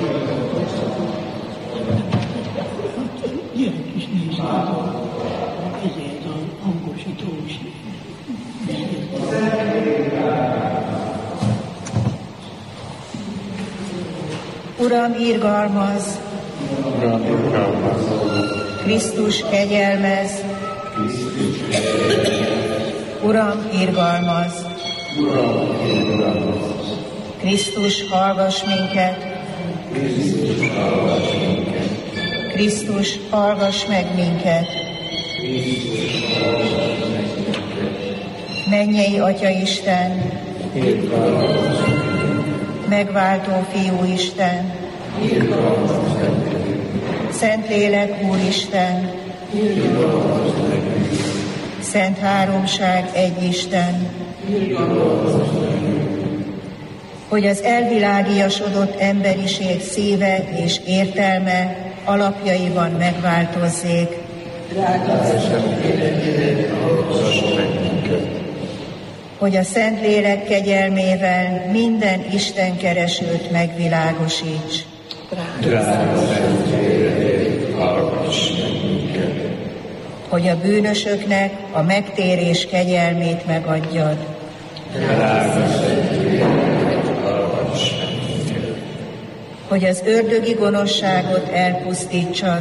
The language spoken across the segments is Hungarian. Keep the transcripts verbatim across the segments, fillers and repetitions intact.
Gyerek is nézhet, ezért a hangosítós. Uram, irgalmaz! Uram, irgalmaz! Krisztus, kegyelmez! Krisztus, kegyelmez! Uram, irgalmaz! Uram, irgalmaz! Krisztus, hallgass minket! Krisztus, hallgass minket! Krisztus, hallgass meg minket! Krisztus, hallgass meg minket! Mennyei Atya Isten! Irgalmaz! Megváltó Fiú Isten! Irgalmaz nekünk! Szentlélek Úristen! Irgalmaz nekünk! Szent Háromság egy Isten! Irgalmaz nekünk! Hogy az elvilágiasodott emberiség szíve és értelme alapjaiban megváltozzék. Drága Szentlélek, hallgass meg minket! Hogy a Szentlélek kegyelmével minden istenkeresőt megvilágosíts. Drága Szentlélek, hallgass meg minket! Hogy a bűnösöknek a megtérés kegyelmét megadjad. Drága Szentlélek, hallgass meg minket! Hogy az ördögi gonoszságot elpusztítsad.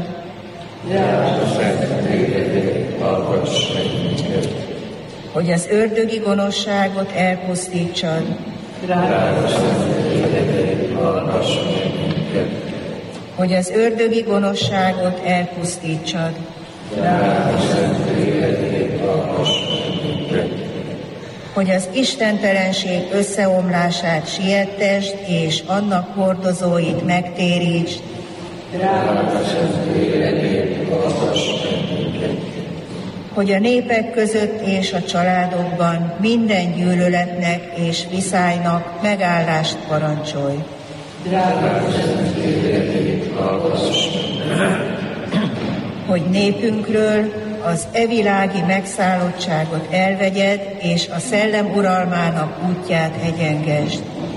Drága Szentlélek, hallgass meg minket! Hogy az ördögi gonoszságot elpusztítsad. Drága Szentlélek, hallgass meg minket! Hogy az ördögi gonoszságot elpusztítsad. Drága Szentlélek, hallgass meg minket! Hogy az istentelenség összeomlását siettesd, és annak hordozóit megtérítsd. Drága Szentlélek, hallgass meg minket! Hogy a népek között és a családokban minden gyűlöletnek és viszálynak megállást parancsolj. Drága Szentlélek, hallgass meg! Hogy népünkről az evilági megszállottságot elvegyed, és a szellem uralmának útját egyengesd.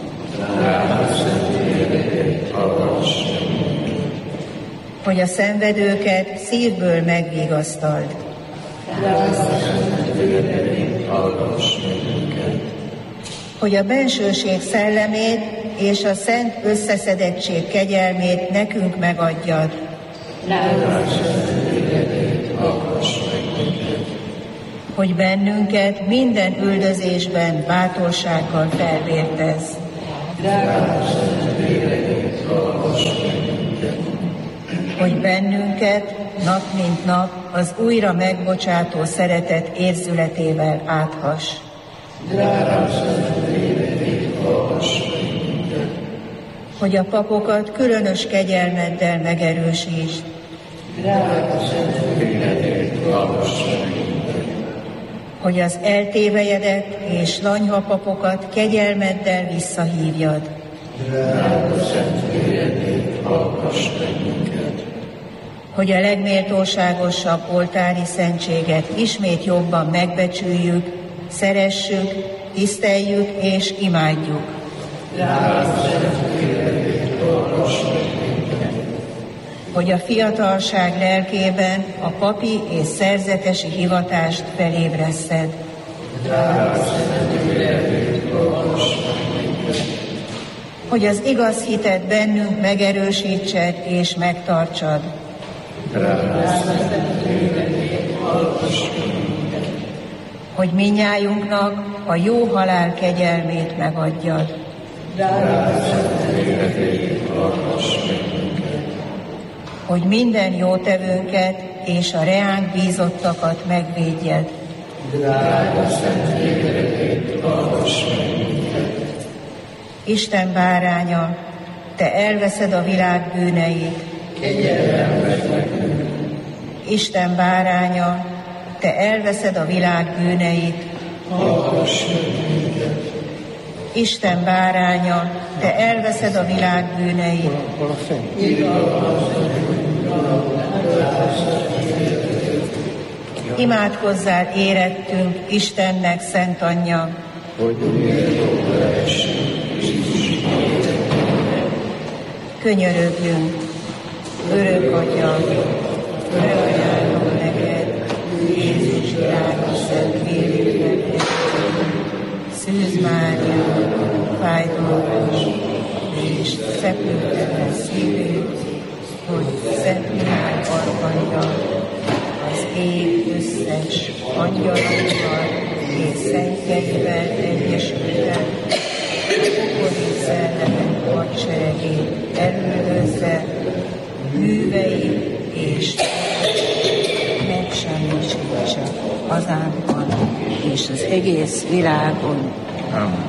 Drága Szentlélek, hallgass meg minket! Hogy a szenvedőket szívből megvigasztald. Drága Szentlélek, hallgass meg minket! Hogy a bensőség szellemét és a szent összeszedettség kegyelmét nekünk megadjad. Drága Szentlélek, hallgass meg minket! Hogy bennünket minden üldözésben bátorsággal felvértezz. Drága Szentlélek, hallgass meg minket! Hogy bennünket nap mint nap az újra megbocsátó szeretet érzületével áthass. Drága Szentlélek, hallgass meg minket! Hogy a papokat különös kegyelmeddel megerősítsd. Drága Szentlélek, hallgass meg minket! Hogy az eltévejedett és lanyha papokat kegyelmeddel visszahívjad. Drága Szentlélek, hallgass meg minket! Hogy a legméltóságosabb oltári szentséget ismét jobban megbecsüljük, szeressük, tiszteljük és imádjuk. Drága Szentlélek, hallgass meg minket! Hogy a fiatalság lelkében a papi és szerzetesi hivatást felébreszted. Drága Szentlélek, hallgass meg minket! Hogy az igaz hitet bennünk megerősítsed és megtartsad. Drága Szentlélek, hallgass meg minket! Hogy minnyájunknak a jó halál kegyelmét megadjad. Drága Szentlélek, hallgass meg minket! Hogy minden jótevőnket és a reánk bízottakat megvédjed. Drága Szentlélek, hallgass meg minket! Isten báránya, te elveszed a világ bűneit. Kegyelem meg nekünk! Isten báránya, te elveszed a világ bűneit. Hallgass meg minket! Isten báránya, te elveszed a világ bűneit. Imádkozzál érettünk, Istennek szent anyja, hogy méltó lehessünk Krisztus. könyörögjünk. Örök Atya, örökjállom neked, Jézus drága szent vérében, Szűz Mária, fájdalmas és szeplőtelen szívű, hogy Szent Mihály arkangyal, az ég összes angyalokkal és szentjeivel egyesülve, pokoli szellemek hadseregét ellenőrzve, művei és megsemmisítse hazánkban és az egész világon. Amen.